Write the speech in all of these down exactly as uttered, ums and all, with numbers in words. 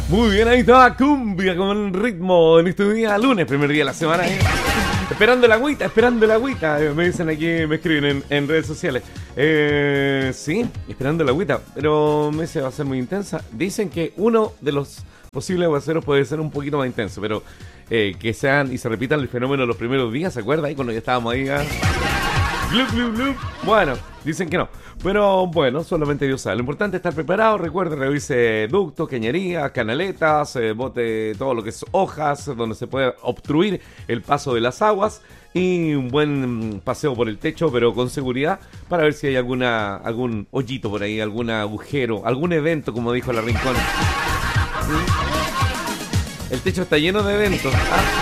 Muy bien, ahí estaba cumbia con ritmo en este día, lunes, primer día de la semana. ¿eh? Esperando la agüita, esperando la agüita. Me dicen aquí, me escriben en, en redes sociales. Eh, sí, esperando la agüita, pero me dice va a ser muy intensa. Dicen que uno de los posibles aguaceros puede ser un poquito más intenso, pero eh, que sean y se repitan el fenómeno los primeros días, ¿se acuerda? Ahí cuando ya estábamos ahí. ¿eh? Glup, glup, glup. Bueno, dicen que no. Pero bueno, solamente Dios sabe. Lo importante es estar preparado. Recuerde, revise ductos, cañerías, canaletas, eh, bote todo lo que es hojas, donde se puede obstruir el paso de las aguas. Y un buen paseo por el techo, pero con seguridad, para ver si hay alguna algún hoyito por ahí, algún agujero, algún evento, como dijo la Rincón. El techo está lleno de eventos. ¿Ah?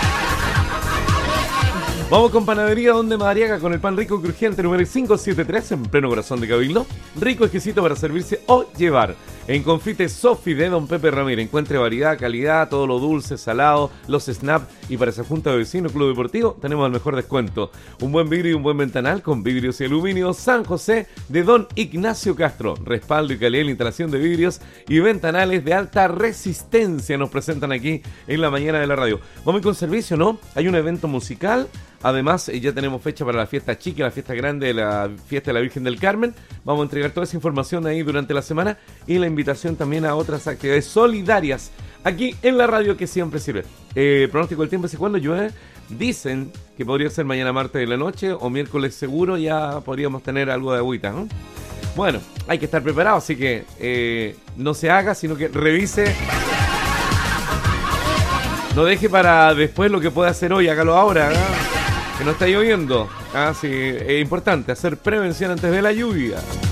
Vamos con Panadería Donde Madariaga con el pan rico y crujiente número quinientos setenta y tres en pleno corazón de Cabildo. Rico, exquisito para servirse o llevar. En Confite Sofi de Don Pepe Ramírez. Encuentre variedad, calidad, todo lo dulce, salado, los snaps. Y para esa junta de vecinos, Club Deportivo, tenemos el mejor descuento. Un buen vidrio y un buen ventanal con vidrios y aluminio San José de Don Ignacio Castro. Respaldo y calidad en la instalación de vidrios y ventanales de alta resistencia. Nos presentan aquí en la mañana de la radio. Vamos con servicio, ¿no? Hay un evento musical. Además, ya tenemos fecha para la fiesta chica, la fiesta grande, la fiesta de la Virgen del Carmen. Vamos a entregar toda esa información ahí durante la semana y la invitación también a otras actividades solidarias aquí en la radio que siempre sirve. Eh, pronóstico del tiempo es cuando llueve. Dicen que podría ser mañana martes de la noche o miércoles seguro, ya podríamos tener algo de agüita, ¿no? Bueno, hay que estar preparado, así que eh, no se haga, sino que revise. No deje para después lo que pueda hacer hoy, hágalo ahora, ¿no? Que no está lloviendo. Ah, sí, es importante hacer prevención antes de la lluvia.